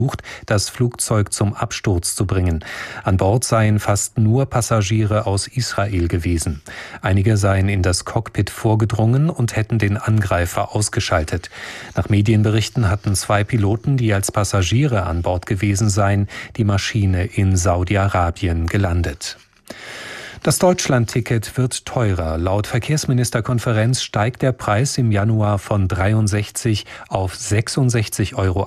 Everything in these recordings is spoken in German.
das Flugzeug zum Absturz zu bringen. An Bord seien fast nur Passagiere aus Israel gewesen. Einige seien in das Cockpit vorgedrungen und hätten den Angreifer ausgeschaltet. Nach Medienberichten hatten 2 Piloten, die als Passagiere an Bord gewesen seien, die Maschine in Saudi-Arabien gelandet. Das Deutschlandticket wird teurer. Laut Verkehrsministerkonferenz steigt der Preis im Januar von 63 auf 66,80 Euro.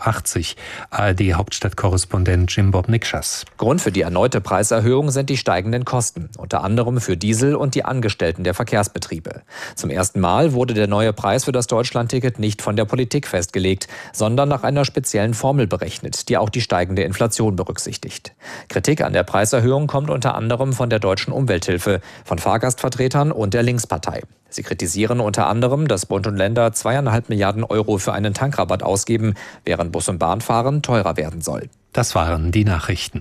ARD-Hauptstadtkorrespondent Jim Bob Nikschas. Grund für die erneute Preiserhöhung sind die steigenden Kosten, unter anderem für Diesel und die Angestellten der Verkehrsbetriebe. Zum ersten Mal wurde der neue Preis für das Deutschlandticket nicht von der Politik festgelegt, sondern nach einer speziellen Formel berechnet, die auch die steigende Inflation berücksichtigt. Kritik an der Preiserhöhung kommt unter anderem von der Deutschen Umwelthilfe, von Fahrgastvertretern und der Linkspartei. Sie kritisieren unter anderem, dass Bund und Länder 2,5 Milliarden Euro für einen Tankrabatt ausgeben, während Bus- und Bahnfahren teurer werden soll. Das waren die Nachrichten.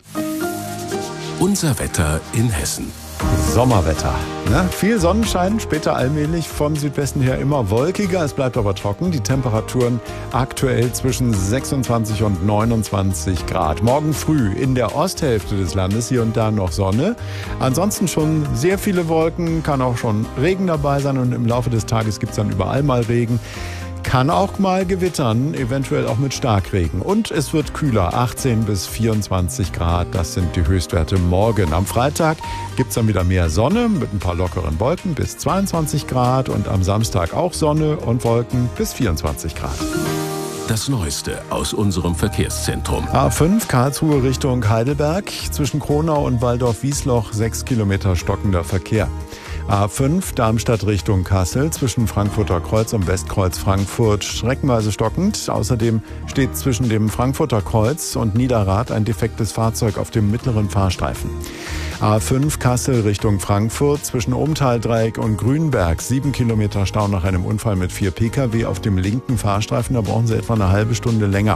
Unser Wetter in Hessen. Sommerwetter. Ne? Viel Sonnenschein, später allmählich vom Südwesten her immer wolkiger. Es bleibt aber trocken. Die Temperaturen aktuell zwischen 26 und 29 Grad. Morgen früh in der Osthälfte des Landes hier und da noch Sonne. Ansonsten schon sehr viele Wolken, kann auch schon Regen dabei sein und im Laufe des Tages gibt es dann überall mal Regen. Kann auch mal gewittern, eventuell auch mit Starkregen. Und es wird kühler, 18 bis 24 Grad, das sind die Höchstwerte morgen. Am Freitag gibt es dann wieder mehr Sonne mit ein paar lockeren Wolken bis 22 Grad und am Samstag auch Sonne und Wolken bis 24 Grad. Das Neueste aus unserem Verkehrszentrum. A5 Karlsruhe Richtung Heidelberg, zwischen Kronau und Waldorf-Wiesloch 6 Kilometer stockender Verkehr. A5 Darmstadt Richtung Kassel, zwischen Frankfurter Kreuz und Westkreuz Frankfurt streckenweise stockend. Außerdem steht zwischen dem Frankfurter Kreuz und Niederrad ein defektes Fahrzeug auf dem mittleren Fahrstreifen. A5 Kassel Richtung Frankfurt, zwischen Ohmtaldreieck und Grünberg 7 Kilometer Stau nach einem Unfall mit 4 Pkw auf dem linken Fahrstreifen. Da brauchen Sie etwa eine halbe Stunde länger.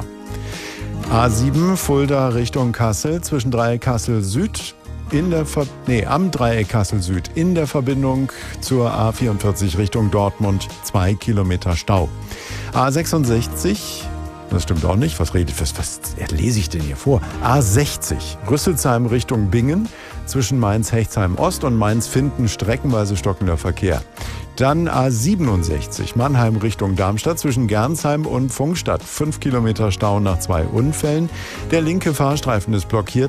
A7 Fulda Richtung Kassel, zwischen Dreieck Kassel Süd am Dreieck Kassel Süd in der Verbindung zur A44 Richtung Dortmund 2 Kilometer Stau. A66, das stimmt auch nicht, was lese ich denn hier vor? A60 Rüsselsheim Richtung Bingen, zwischen Mainz-Hechtsheim Ost und Mainz-Finden streckenweise stockender Verkehr. Dann A67 Mannheim Richtung Darmstadt, zwischen Gernsheim und Pfungstadt 5 Kilometer Stau nach 2 Unfällen. Der linke Fahrstreifen ist blockiert.